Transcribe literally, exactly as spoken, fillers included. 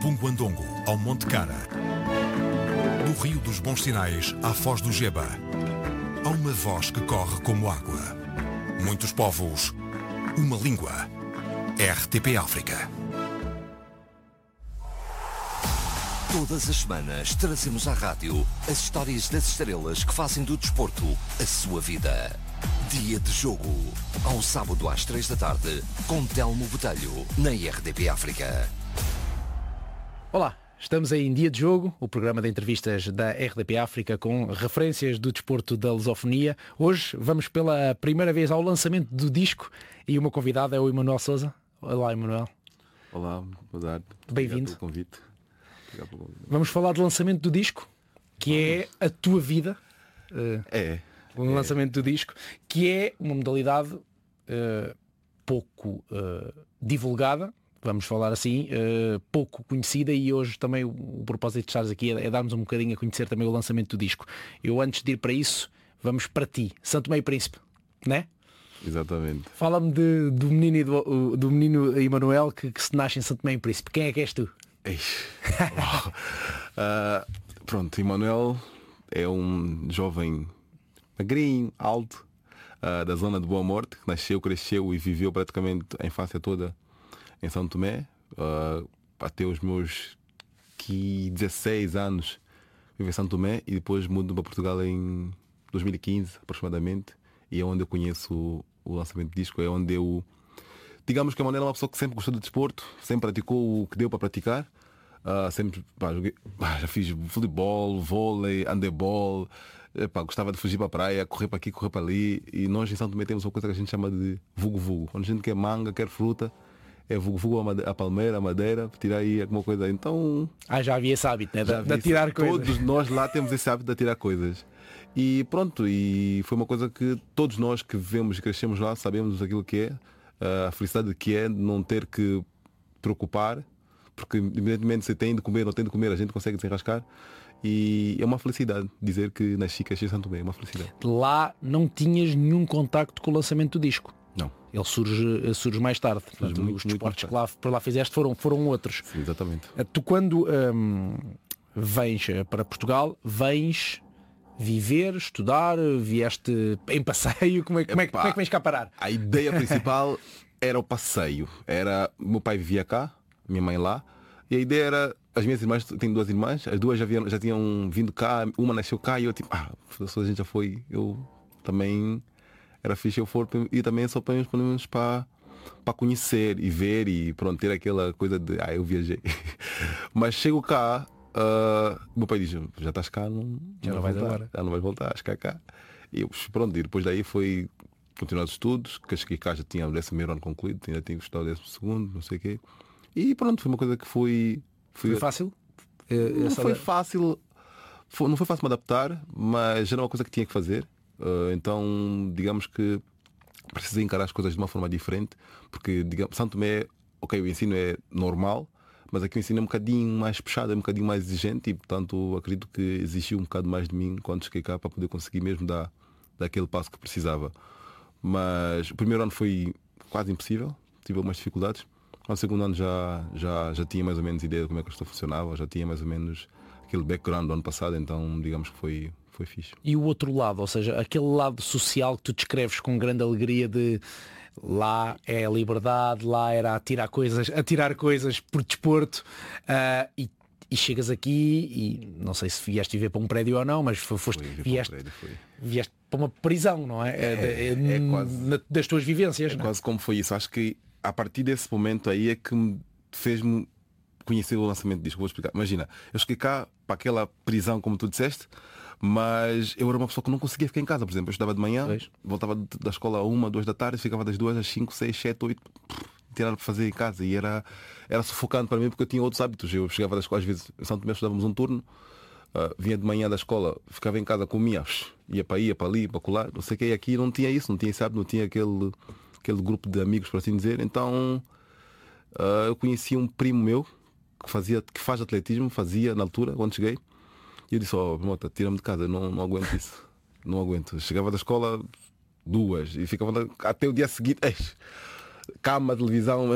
Punguandongo ao Monte Cara. Do Rio dos Bons Sinais à Foz do Geba. Há uma voz que corre como água. Muitos povos, uma língua. R T P África. Todas as semanas trazemos à rádio as histórias das estrelas que fazem do desporto a sua vida. Dia de jogo, ao sábado às três da tarde, com Telmo Botelho, na R T P África. Olá, estamos aí em Dia de Jogo, o programa de entrevistas da R T P África com referências do desporto da lusofonia. Hoje vamos pela primeira vez ao lançamento do disco e uma convidada é o Emanuel Sousa. Olá, Emanuel. Olá, boa tarde. Bem-vindo. Obrigado pelo convite. Obrigado pelo convite. Vamos falar do lançamento do disco, que é a tua vida. Uh, É. O lançamento do disco, que é uma modalidade uh, pouco uh, divulgada, vamos falar assim, uh, pouco conhecida, e hoje também o, o propósito de estares aqui é, é darmos um bocadinho a conhecer também o lançamento do disco. Eu, antes de ir para isso, vamos para ti, Santo Tomé e Príncipe, né? Exatamente. Fala-me de, do menino, e do, do menino Emanuel que, que se nasce em Santo Tomé e Príncipe. Quem é que és tu? uh, pronto, Emanuel é um jovem magrinho, alto, uh, da zona de Boa Morte, que nasceu, cresceu e viveu praticamente a infância toda em São Tomé, uh, até os meus dezesseis anos vivo em São Tomé, e depois mudo para Portugal em dois mil e quinze aproximadamente, e é onde eu conheço o, o lançamento de disco, é onde eu, digamos que a Emanuel é uma pessoa que sempre gostou de desporto, sempre praticou o que deu para praticar. Uh, sempre, pá, joguei, pá, já fiz futebol, vôlei, handebol, epá, gostava de fugir para a praia, correr para aqui, correr para ali. E nós em São Tomé temos uma coisa que a gente chama de vugu-vugu. Quando a gente quer manga, quer fruta, é vugu-vugu, a, a palmeira, a madeira, tirar aí alguma coisa. Então... Ah, já havia esse hábito, né? Já De, de tirar coisas. Todos nós lá temos esse hábito de tirar coisas. E pronto, e foi uma coisa que todos nós que vivemos e crescemos lá sabemos aquilo que é, a felicidade que é não ter que preocupar, porque evidentemente se tem de comer, não tem de comer, a gente consegue desenrascar. E é uma felicidade dizer que nasci cresci em Santo Tomé, é uma felicidade. Lá não tinhas nenhum contacto com o lançamento do disco? Não. Ele surge, surge mais tarde. Surge Portanto, muito, os muito desportos mais que lá, por lá fizeste foram, foram outros. Sim, exatamente. Tu, quando hum, vens para Portugal, vens viver, estudar, vieste em passeio, como é, como é, Epá, como é que vens cá parar? A ideia principal era o passeio. Era, meu pai vivia cá, minha mãe lá, e a ideia era, as minhas irmãs, tenho duas irmãs, as duas já, vieram, já tinham vindo cá, uma nasceu cá, e eu tipo, ah, a gente já foi, eu também era fixe eu for, e também só para para para conhecer e ver e pronto, ter aquela coisa de, ah, eu viajei. Mas chego cá, uh, meu pai diz, já estás cá, não, Já não vais vais voltar, agora. já não vais voltar, acho que é cá. E eu, pronto, e depois daí foi continuar os estudos, que cheguei cá já tinha o décimo primeiro ano concluído, ainda tinha gostado do décimo segundo, não sei o quê. E pronto, foi uma coisa que foi... Foi fácil? Não foi fácil, foi, não foi fácil me adaptar, mas era uma coisa que tinha que fazer. Uh, então, digamos que precisei encarar as coisas de uma forma diferente, porque, digamos, Santo Tomé, ok, o ensino é normal, mas aqui o ensino é um bocadinho mais puxado, é um bocadinho mais exigente, e portanto acredito que exigiu um bocado mais de mim quando cheguei cá para poder conseguir mesmo dar, dar aquele passo que precisava. Mas o primeiro ano foi quase impossível, tive algumas dificuldades. No segundo ano já, já, já tinha mais ou menos ideia de como é que isto funcionava, já tinha mais ou menos aquele background do ano passado, então digamos que foi, foi fixe. E o outro lado, ou seja, aquele lado social que tu descreves com grande alegria de lá é a liberdade, lá era atirar coisas, atirar coisas por desporto, uh, e, e chegas aqui e não sei se vieste viver para um prédio ou não, mas foste, Foi, vieste, para um prédio, foi. vieste para uma prisão, não é? É, é, é é quase- na- das tuas vivências, É não é? quase como foi isso. Acho que a partir desse momento aí é que me fez-me conhecer o lançamento disto. Vou explicar. Imagina, eu cheguei cá para aquela prisão, como tu disseste, mas eu era uma pessoa que não conseguia ficar em casa. Por exemplo, eu estudava de manhã, Pois. voltava de- da escola a uma, duas da tarde, ficava das duas às cinco, seis, sete, oito, tirar para fazer em casa. E era, era sufocante para mim porque eu tinha outros hábitos. Eu chegava da escola, às vezes, em São Tomé estudávamos um turno, uh, vinha de manhã da escola, ficava em casa, comia, ia para aí, ia para ali, para colar, não sei o que. E aqui não tinha isso, não tinha, sabe, não tinha aquele, aquele grupo de amigos, por assim dizer. Então uh, eu conheci um primo meu que fazia, que faz atletismo, fazia na altura, quando cheguei. E eu disse, ó, oh, Mota, tira-me de casa, eu não, não aguento isso. Não aguento. Chegava da escola duas e ficava até o dia seguinte, eish, cama, televisão,